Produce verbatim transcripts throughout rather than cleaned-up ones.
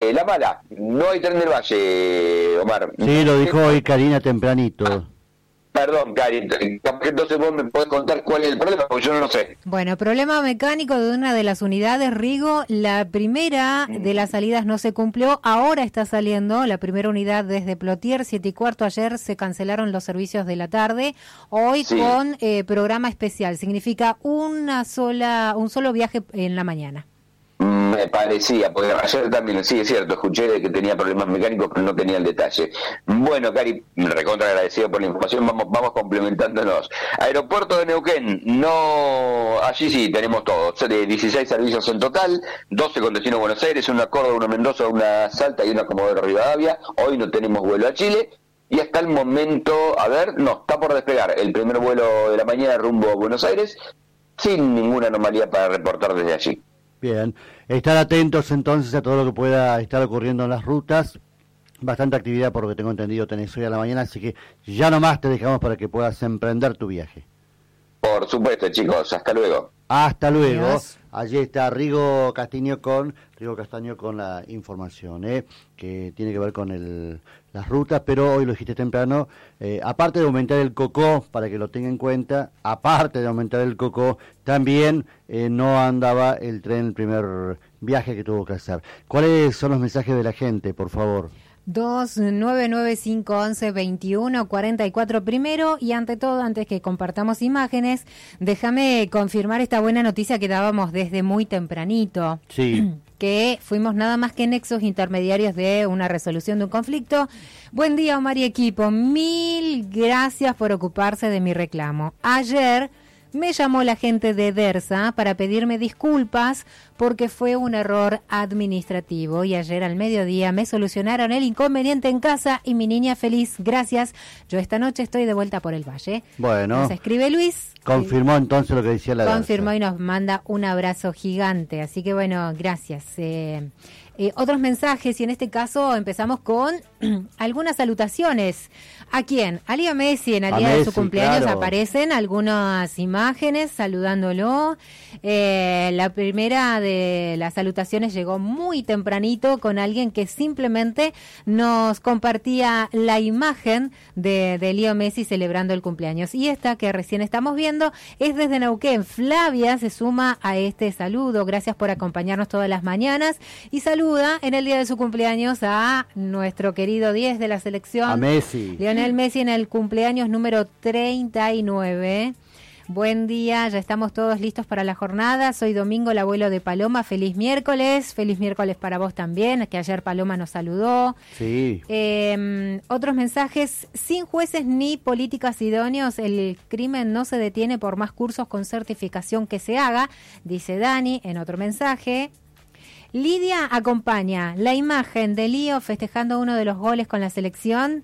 Eh, la mala, no hay tren del Valle, Omar. Sí, lo dijo hoy Karina tempranito. Ah, perdón, Cari, entonces vos me podés contar cuál es el problema, porque yo no lo sé. Bueno, problema mecánico de una de las unidades, Rigo. La primera de las salidas no se cumplió, ahora está saliendo la primera unidad desde Plotier, siete y cuarto. Ayer se cancelaron los servicios de la tarde, hoy sí. con eh, programa especial. Significa una sola, un solo viaje en la mañana. Me parecía, porque ayer también, sí, es cierto, escuché que tenía problemas mecánicos, pero no tenía el detalle. Bueno, Cari, recontra agradecido por la información, vamos vamos complementándonos. Aeropuerto de Neuquén, no, allí sí, tenemos todo, de dieciséis servicios en total, doce con destino a Buenos Aires, una Córdoba, una Mendoza, una Salta y una Comodoro Rivadavia. Hoy no tenemos vuelo a Chile, y hasta el momento, a ver, no, está por despegar el primer vuelo de la mañana rumbo a Buenos Aires, sin ninguna anomalía para reportar desde allí. Bien, estar atentos entonces a todo lo que pueda estar ocurriendo en las rutas. Bastante actividad por lo que tengo entendido tenés hoy a la mañana, así que ya nomás te dejamos para que puedas emprender tu viaje. Por supuesto, chicos, hasta luego. Hasta luego. Adiós. Allí está Rigo Castaño con Rigo Castaño con la información, ¿eh? que tiene que ver con el, las rutas, pero hoy lo dijiste temprano, eh, aparte de aumentar el cocó, para que lo tenga en cuenta, aparte de aumentar el cocó, también eh, no andaba el tren el primer viaje que tuvo que hacer. ¿Cuáles son los mensajes de la gente, por favor? dos nueve nueve cinco once veintiuno cuarenta y cuatro primero, y ante todo, antes que compartamos imágenes, déjame confirmar esta buena noticia que dábamos desde muy tempranito. Sí. Que fuimos nada más que nexos intermediarios de una resolución de un conflicto. Buen día, Omar y equipo. Mil gracias por ocuparse de mi reclamo. Ayer me llamó la gente de DERSA para pedirme disculpas porque fue un error administrativo, y ayer al mediodía me solucionaron el inconveniente en casa y mi niña feliz. Gracias. Yo esta noche estoy de vuelta por el valle. Bueno. Nos escribe Luis. Confirmó entonces lo que decía la Confirmó DERSA. Y nos manda un abrazo gigante. Así que bueno, gracias. Eh, eh, otros mensajes, y en este caso empezamos con algunas salutaciones. ¿A quién? A Leo Messi. En el A día Messi, de su cumpleaños claro. aparecen algunas imágenes saludándolo. Eh, la primera de las salutaciones llegó muy tempranito con alguien que simplemente nos compartía la imagen de, de Leo Messi celebrando el cumpleaños. Y esta que recién estamos viendo es desde Neuquén. Flavia se suma a este saludo. Gracias por acompañarnos todas las mañanas. Y saluda en el día de su cumpleaños a nuestro querido diez de la selección. A Messi. Lionel Messi en el cumpleaños número treinta y nueve. Buen día, ya estamos todos listos para la jornada. Soy Domingo, el abuelo de Paloma. Feliz miércoles. Feliz miércoles para vos también, que ayer Paloma nos saludó. Sí. Eh, otros mensajes. Sin jueces ni políticas idóneos, el crimen no se detiene por más cursos con certificación que se haga, dice Dani en otro mensaje. Lidia acompaña la imagen de Lío festejando uno de los goles con la selección.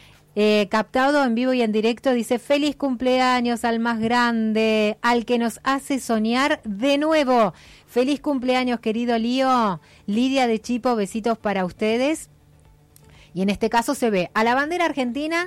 Eh, captado en vivo y en directo, dice: feliz cumpleaños al más grande, al que nos hace soñar de nuevo. Feliz cumpleaños, querido Lío. Lidia de Chipo, besitos para ustedes. Y en este caso se ve a la bandera argentina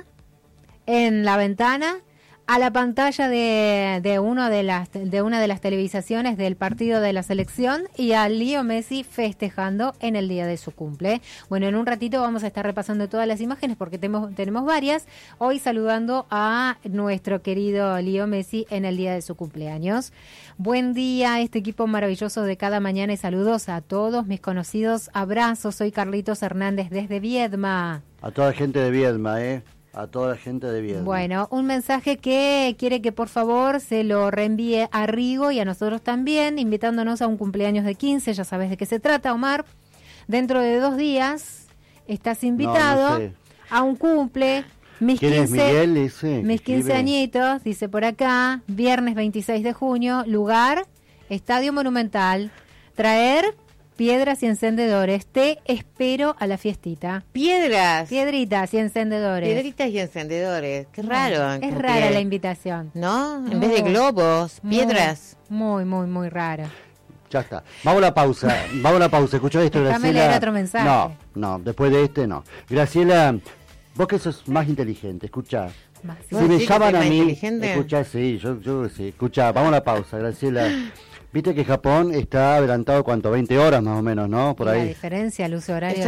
en la ventana, a la pantalla de, de, uno de, las, de una de las televisaciones del partido de la selección, y a Leo Messi festejando en el día de su cumple. Bueno, en un ratito vamos a estar repasando todas las imágenes porque tenemos, tenemos varias. Hoy saludando a nuestro querido Leo Messi en el día de su cumpleaños. Buen día, este equipo maravilloso de cada mañana, y saludos a todos mis conocidos. Abrazos, soy Carlitos Hernández desde Viedma. A toda la gente de Viedma, ¿eh? A toda la gente de Viedma. Bueno, un mensaje que quiere que por favor se lo reenvíe a Rigo y a nosotros también, invitándonos a un cumpleaños de quince. Ya sabes de qué se trata, Omar. Dentro de dos días estás invitado no, no sé. a un cumple. Mis ¿Quién quince, es Miguel ese? mis quince añitos, dice por acá, viernes veintiséis de junio, lugar, Estadio Monumental. Traer piedras y encendedores. Te espero a la fiestita. Piedras. Piedritas y encendedores. Piedritas y encendedores. Qué raro. Es como rara que- la invitación. ¿No? En Muy, vez de globos, muy, piedras. Muy, muy, muy rara. Ya está. Vamos a la pausa. Vamos a la pausa. Escucha esto, Déjame Graciela. leer otro mensaje. No, no. Después de este, no. Graciela, vos que sos más inteligente, escucha. Más- Si ¿Vos me decís que llaman soy a más mí, inteligente? escucha, sí, yo, yo sí. Escucha, vamos a la pausa, Graciela. Viste que Japón está adelantado, ¿cuánto? veinte horas más o menos, ¿no? Por La ahí. diferencia, el uso horario.